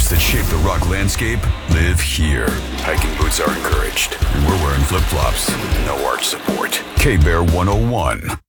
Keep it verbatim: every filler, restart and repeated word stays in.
that shape the rock landscape live here. Hiking boots are encouraged, and we're wearing flip-flops. No arch support. K-Bear one oh one.